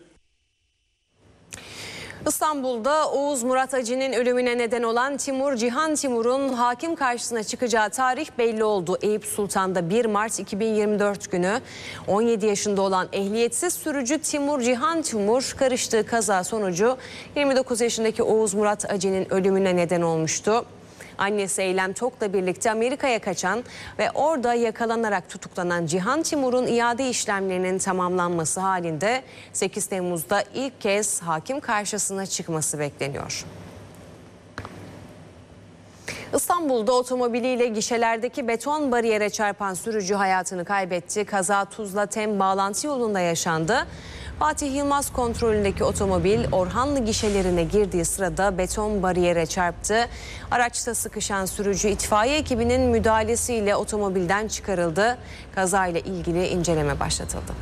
İstanbul'da Oğuz Murat Acı'nın ölümüne neden olan Timur Cihan Timur'un hakim karşısına çıkacağı tarih belli oldu. Eyüp Sultan'da 1 Mart 2024 günü 17 yaşında olan ehliyetsiz sürücü Timur Cihan Timur karıştığı kaza sonucu 29 yaşındaki Oğuz Murat Acı'nın ölümüne neden olmuştu. Annesi Eylem Tok'la birlikte Amerika'ya kaçan ve orada yakalanarak tutuklanan Cihan Timur'un iade işlemlerinin tamamlanması halinde 8 Temmuz'da ilk kez hakim karşısına çıkması bekleniyor. İstanbul'da otomobiliyle gişelerdeki beton bariyere çarpan sürücü hayatını kaybetti. Kaza Tuzla-Tem bağlantı yolunda yaşandı. Fatih Yılmaz kontrolündeki otomobil Orhanlı gişelerine girdiği sırada beton bariyere çarptı. Araçta sıkışan sürücü itfaiye ekibinin müdahalesiyle otomobilden çıkarıldı. Kazayla ilgili inceleme başlatıldı.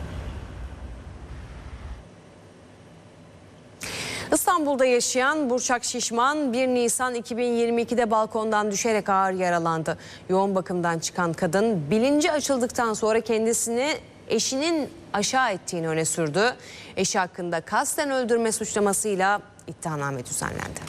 İstanbul'da yaşayan Burçak Şişman 1 Nisan 2022'de balkondan düşerek ağır yaralandı. Yoğun bakımdan çıkan kadın bilinci açıldıktan sonra kendisini eşinin aşağı ettiğini öne sürdü. Eşi hakkında kasten öldürme suçlamasıyla iddianame düzenlendi.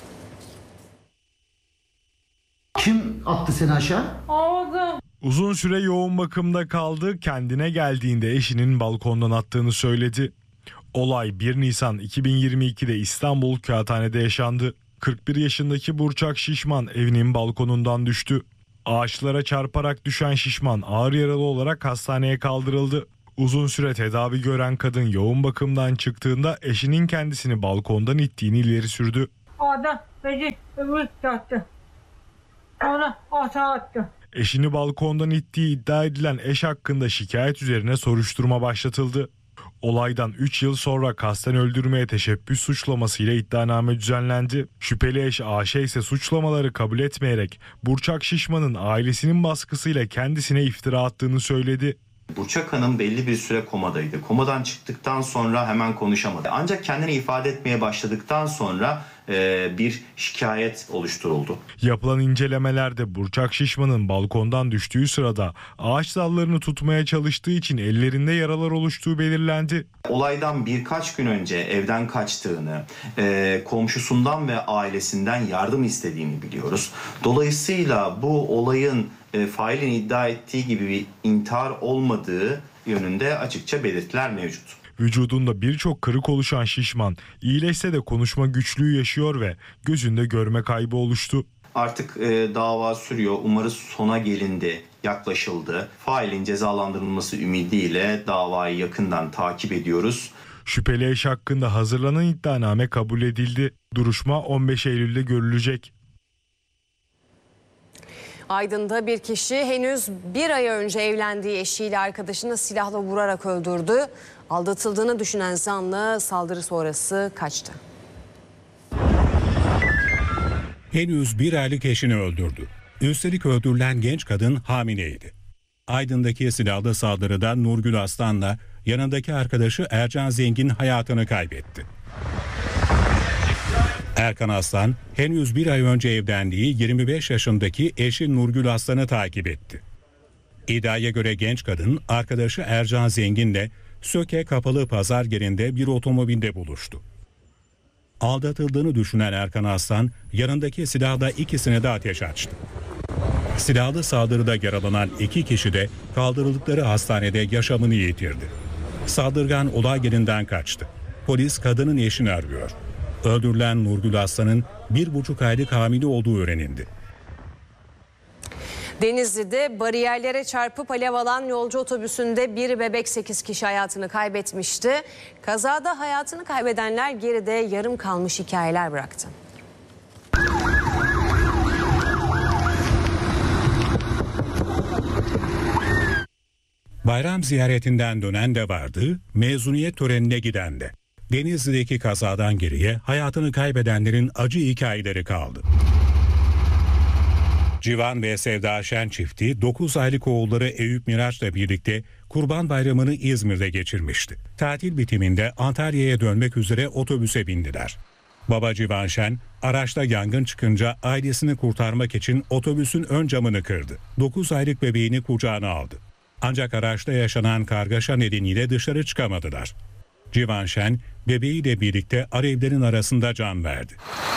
Kim attı seni aşağı? Uzun süre yoğun bakımda kaldı. Kendine geldiğinde eşinin balkondan attığını söyledi. Olay 1 Nisan 2022'de İstanbul Kağıthane'de yaşandı. 41 yaşındaki Burçak Şişman evinin balkonundan düştü. Ağaçlara çarparak düşen Şişman ağır yaralı olarak hastaneye kaldırıldı. Uzun süre tedavi gören kadın yoğun bakımdan çıktığında eşinin kendisini balkondan ittiğini ileri sürdü. Adam beni ömür yattı. Sonra aşağı attı. Eşini balkondan ittiği iddia edilen eş hakkında şikayet üzerine soruşturma başlatıldı. Olaydan 3 yıl sonra kasten öldürmeye teşebbüs suçlamasıyla iddianame düzenlendi. Şüpheli eş Ayşe ise suçlamaları kabul etmeyerek Burçak Şişman'ın ailesinin baskısıyla kendisine iftira attığını söyledi. Burçak Hanım belli bir süre komadaydı. Komadan çıktıktan sonra hemen konuşamadı. Ancak kendini ifade etmeye başladıktan sonra bir şikayet oluşturuldu. Yapılan incelemelerde Burçak Şişman'ın balkondan düştüğü sırada ağaç dallarını tutmaya çalıştığı için ellerinde yaralar oluştuğu belirlendi. Olaydan birkaç gün önce evden kaçtığını, komşusundan ve ailesinden yardım istediğini biliyoruz. Dolayısıyla bu olayın failin iddia ettiği gibi bir intihar olmadığı yönünde açıkça belirtiler mevcut. Vücudunda birçok kırık oluşan Şişman iyileşse de konuşma güçlüğü yaşıyor ve gözünde görme kaybı oluştu. Artık dava sürüyor. Umarız sona gelindi, yaklaşıldı. Failin cezalandırılması ümidiyle davayı yakından takip ediyoruz. Şüpheli eş hakkında hazırlanan iddianame kabul edildi. Duruşma 15 Eylül'de görülecek. Aydın'da bir kişi henüz bir ay önce evlendiği eşiyle arkadaşını silahla vurarak öldürdü. Aldatıldığını düşünen zanlı saldırı sonrası kaçtı. Henüz bir aylık eşini öldürdü. Üstelik öldürülen genç kadın hamileydi. Aydın'daki silahlı saldırıda Nurgül Aslan'la yanındaki arkadaşı Ercan Zengin hayatını kaybetti. Erkan Aslan henüz bir ay önce evlendiği 25 yaşındaki eşi Nurgül Aslan'ı takip etti. İddiaya göre genç kadın arkadaşı Ercan Zengin'le Söke Kapalı Pazar yerinde bir otomobilde buluştu. Aldatıldığını düşünen Erkan Aslan yanındaki silahla ikisine de ateş açtı. Silahlı saldırıda yaralanan iki kişi de kaldırıldıkları hastanede yaşamını yitirdi. Saldırgan olay yerinden kaçtı. Polis kadının eşini arıyor. Öldürülen Nurgül Aslan'ın 1,5 aylık hamile olduğu öğrenildi. Denizli'de bariyerlere çarpıp alev alan yolcu otobüsünde bir bebek 8 kişi hayatını kaybetmişti. Kazada hayatını kaybedenler geride yarım kalmış hikayeler bıraktı. Bayram ziyaretinden dönen de vardı, mezuniyet törenine giden de. Denizli'deki kazadan geriye hayatını kaybedenlerin acı hikayeleri kaldı. Civan ve Sevda Şen çifti 9 aylık oğulları Eyüp Miraç'la birlikte Kurban Bayramı'nı İzmir'de geçirmişti. Tatil bitiminde Antalya'ya dönmek üzere otobüse bindiler. Baba Civan Şen araçta yangın çıkınca ailesini kurtarmak için otobüsün ön camını kırdı. 9 aylık bebeğini kucağına aldı. Ancak araçta yaşanan kargaşa nedeniyle dışarı çıkamadılar. Civan Şen bebeğiyle birlikte alevlerin arasında can verdi.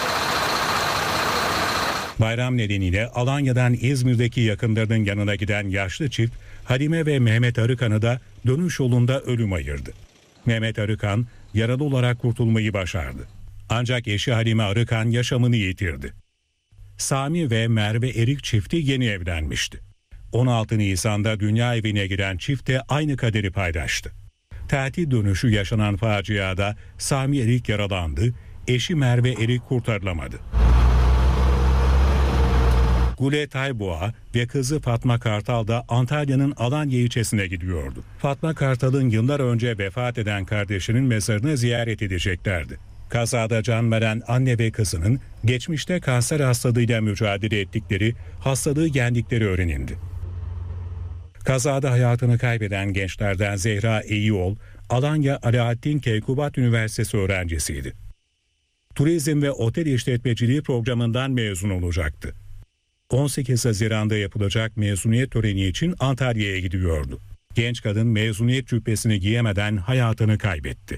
Bayram nedeniyle Alanya'dan İzmir'deki yakınlarının yanına giden yaşlı çift Halime ve Mehmet Arıkan'ı da dönüş yolunda ölüm ayırdı. Mehmet Arıkan yaralı olarak kurtulmayı başardı. Ancak eşi Halime Arıkan yaşamını yitirdi. Sami ve Merve Erik çifti yeni evlenmişti. 16 Nisan'da dünya evine giren çift de aynı kaderi paylaştı. Tatil dönüşü yaşanan faciada Sami Erik yaralandı, eşi Merve Erik kurtarılamadı. Gule Tayboğa ve kızı Fatma Kartal da Antalya'nın Alanya ilçesine gidiyordu. Fatma Kartal'ın yıllar önce vefat eden kardeşinin mezarını ziyaret edeceklerdi. Kazada can veren anne ve kızının geçmişte kanser hastalığıyla mücadele ettikleri, hastalığı yendikleri öğrenildi. Kazada hayatını kaybeden gençlerden Zehra Eyyol, Alanya Alaaddin Keykubat Üniversitesi öğrencisiydi. Turizm ve otel işletmeciliği programından mezun olacaktı. 18 Haziran'da yapılacak mezuniyet töreni için Antalya'ya gidiyordu. Genç kadın mezuniyet cübbesini giyemeden hayatını kaybetti.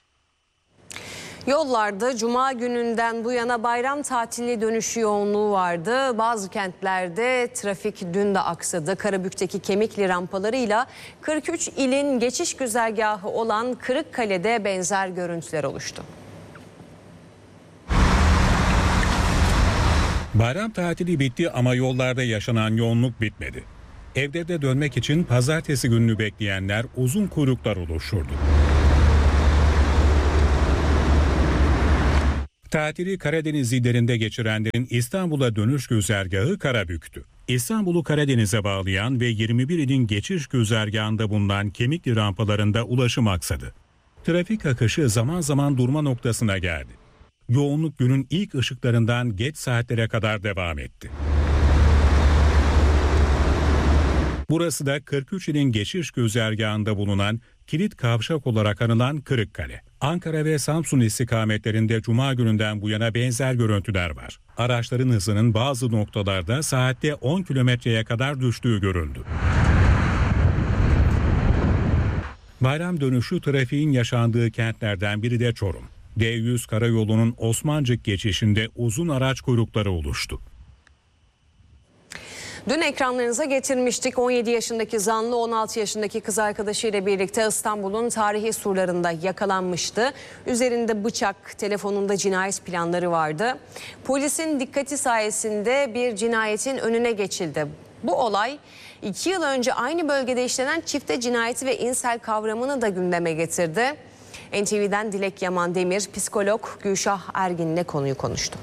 Yollarda Cuma gününden bu yana bayram tatili dönüşü yoğunluğu vardı. Bazı kentlerde trafik dün de aksadı. Karabük'teki Kemikli rampalarıyla 43 ilin geçiş güzergahı olan Kırıkkale'de benzer görüntüler oluştu. Bayram tatili bitti ama yollarda yaşanan yoğunluk bitmedi. Evde dönmek için pazartesi gününü bekleyenler uzun kuyruklar oluşturdu. Tatili Karadeniz illerinde geçirenlerin İstanbul'a dönüş güzergahı Karabük'tü. İstanbul'u Karadeniz'e bağlayan ve 21 ilin geçiş güzergahında bulunan Kemikli rampalarında ulaşım aksadı. Trafik akışı zaman zaman durma noktasına geldi. Yoğunluk günün ilk ışıklarından geç saatlere kadar devam etti. Burası da 43 ilin geçiş güzergahında bulunan kilit kavşak olarak anılan Kırıkkale. Ankara ve Samsun istikametlerinde Cuma gününden bu yana benzer görüntüler var. Araçların hızının bazı noktalarda saatte 10 kilometreye kadar düştüğü görüldü. Bayram dönüşü trafiğin yaşandığı kentlerden biri de Çorum. D100 karayolunun Osmancık geçişinde uzun araç kuyrukları oluştu. Dün ekranlarınıza getirmiştik. 17 yaşındaki zanlı 16 yaşındaki kız arkadaşıyla birlikte İstanbul'un tarihi surlarında yakalanmıştı. Üzerinde bıçak, telefonunda cinayet planları vardı. Polisin dikkati sayesinde bir cinayetin önüne geçildi. Bu olay 2 yıl önce aynı bölgede işlenen çifte cinayeti ve insel kavramını da gündeme getirdi. NTV'den Dilek Yaman Demir, psikolog Gülşah Ergin'le konuyu konuştu.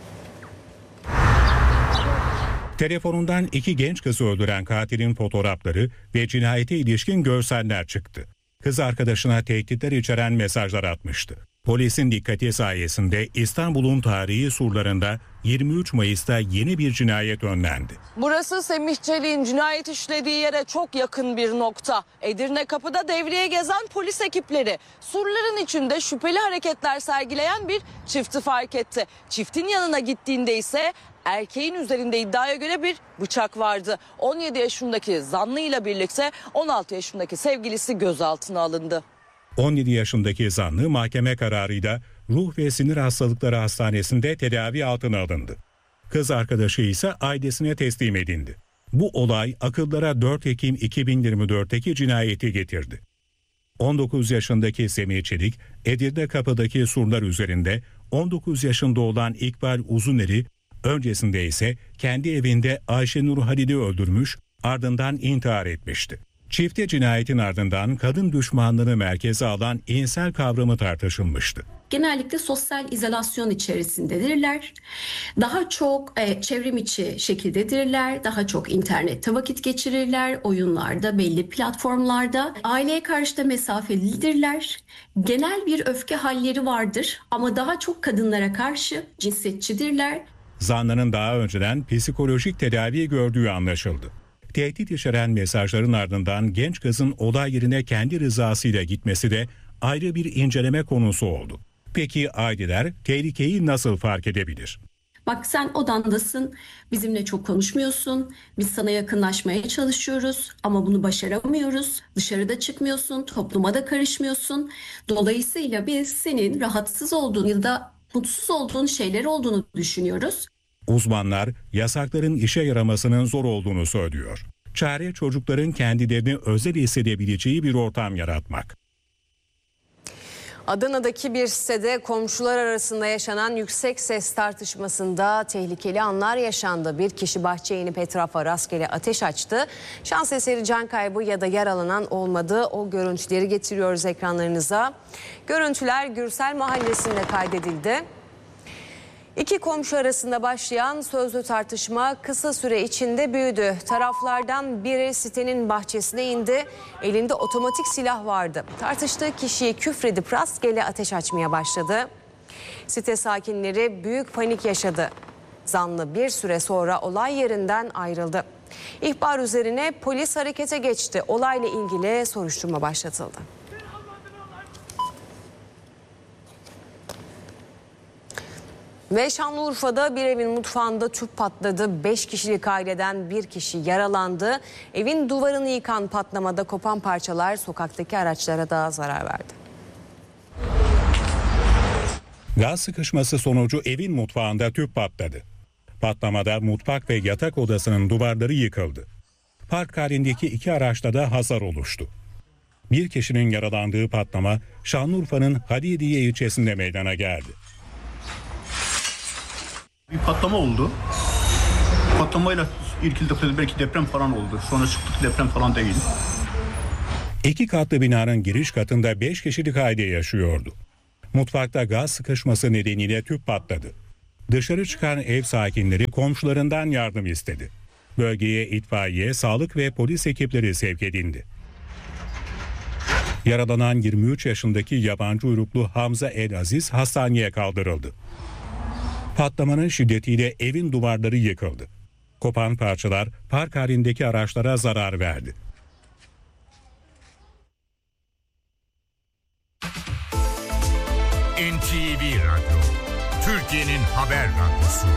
Telefonundan 2 genç kızı öldüren katilin fotoğrafları ve cinayete ilişkin görseller çıktı. Kız arkadaşına tehditler içeren mesajlar atmıştı. Polisin dikkati sayesinde İstanbul'un tarihi surlarında 23 Mayıs'ta yeni bir cinayet önlendi. Burası Semih Çelik'in cinayet işlediği yere çok yakın bir nokta. Edirne Kapı'da devreye gezen polis ekipleri surların içinde şüpheli hareketler sergileyen bir çifti fark etti. Çiftin yanına gittiğinde ise erkeğin üzerinde iddiaya göre bir bıçak vardı. 17 yaşındaki zanlıyla birlikte 16 yaşındaki sevgilisi gözaltına alındı. 17 yaşındaki zanlı mahkeme kararıyla Ruh ve Sinir Hastalıkları Hastanesi'nde tedavi altına alındı. Kız arkadaşı ise ailesine teslim edildi. Bu olay akıllara 4 Ekim 2024'teki cinayeti getirdi. 19 yaşındaki Semih Çelik, Edirne Kapı'daki surlar üzerinde 19 yaşında olan İkbal Uzuner'i, öncesinde ise kendi evinde Ayşenur Halil'i öldürmüş, ardından intihar etmişti. Çifte cinayetin ardından kadın düşmanlığını merkeze alan insel kavramı tartışılmıştı. Genellikle sosyal izolasyon içerisindedirler. Daha çok çevrim içi şekildedirler. Daha çok internette vakit geçirirler. Oyunlarda, belli platformlarda. Aileye karşı da mesafelidirler. Genel bir öfke halleri vardır ama daha çok kadınlara karşı cinsiyetçidirler. Zanlının daha önceden psikolojik tedavi gördüğü anlaşıldı. Tehdit içeren mesajların ardından genç kızın olay yerine kendi rızasıyla gitmesi de ayrı bir inceleme konusu oldu. Peki aileler tehlikeyi nasıl fark edebilir? Bak sen odandasın, bizimle çok konuşmuyorsun, biz sana yakınlaşmaya çalışıyoruz ama bunu başaramıyoruz. Dışarıda çıkmıyorsun, topluma da karışmıyorsun. Dolayısıyla biz senin rahatsız olduğun ya da mutsuz olduğun şeyler olduğunu düşünüyoruz. Uzmanlar yasakların işe yaramasının zor olduğunu söylüyor. Çare çocukların kendilerini özel hissedebileceği bir ortam yaratmak. Adana'daki bir sitede komşular arasında yaşanan yüksek ses tartışmasında tehlikeli anlar yaşandı. Bir kişi bahçeye inip etrafa rastgele ateş açtı. Şans eseri can kaybı ya da yaralanan olmadı. O görüntüleri getiriyoruz ekranlarınıza. Görüntüler Gürsel Mahallesi'nde kaydedildi. İki komşu arasında başlayan sözlü tartışma kısa süre içinde büyüdü. Taraflardan biri sitenin bahçesine indi. Elinde otomatik silah vardı. Tartıştığı kişiye küfredip rastgele ateş açmaya başladı. Site sakinleri büyük panik yaşadı. Zanlı bir süre sonra olay yerinden ayrıldı. İhbar üzerine polis harekete geçti. Olayla ilgili soruşturma başlatıldı. Ve Şanlıurfa'da bir evin mutfağında tüp patladı. 5 kişilik aileden bir kişi yaralandı. Evin duvarını yıkan patlamada kopan parçalar sokaktaki araçlara da zarar verdi. Gaz sıkışması sonucu evin mutfağında tüp patladı. Patlamada mutfak ve yatak odasının duvarları yıkıldı. Park halindeki 2 araçta da hasar oluştu. Bir kişinin yaralandığı patlama Şanlıurfa'nın Halidiye ilçesinde meydana geldi. Bir patlama oldu. Patlamayla irkildik, belki deprem falan oldu. Sonra çıktık, deprem falan değil. 2 katlı binanın giriş katında 5 kişilik aile yaşıyordu. Mutfakta gaz sıkışması nedeniyle tüp patladı. Dışarı çıkan ev sakinleri komşularından yardım istedi. Bölgeye itfaiye, sağlık ve polis ekipleri sevk edildi. Yaralanan 23 yaşındaki yabancı uyruklu Hamza El Aziz hastaneye kaldırıldı. Patlamanın şiddetiyle evin duvarları yıkıldı. Kopan parçalar park halindeki araçlara zarar verdi. NTV Radyo, Türkiye'nin haber radyosu.